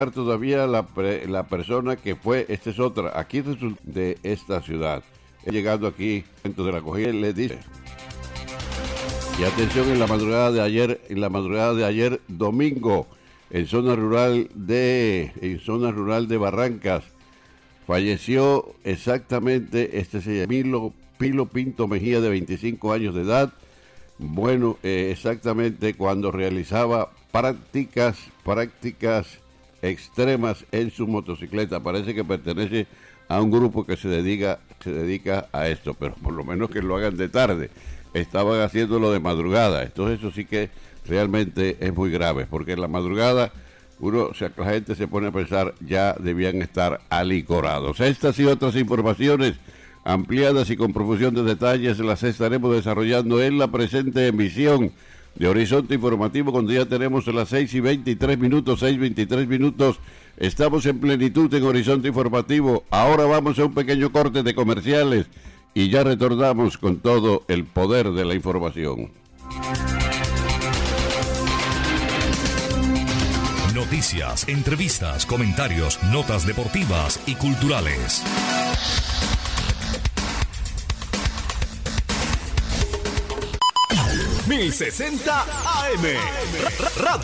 todavía la persona que fue, esta es otra, aquí de esta ciudad. Llegando aquí, dentro de la acogida, le dice, y atención, en la madrugada de ayer domingo, en zona rural de Barrancas, falleció exactamente Pilo Pinto Mejía, de 25 años de edad. Bueno, exactamente cuando realizaba prácticas extremas en su motocicleta. Parece que pertenece a un grupo que se dedica a esto, pero por lo menos que lo hagan de tarde. Estaban haciéndolo de madrugada. Entonces eso sí que realmente es muy grave, porque en la madrugada la gente se pone a pensar, ya debían estar alicorados. Estas y otras informaciones ampliadas y con profusión de detalles las estaremos desarrollando en la presente emisión de Horizonte Informativo, cuando ya tenemos las 6:23 minutos. Estamos en plenitud en Horizonte Informativo. Ahora vamos a un pequeño corte de comerciales y ya retornamos con todo el poder de la información. Noticias, entrevistas, comentarios, notas deportivas y culturales. 1060 AM.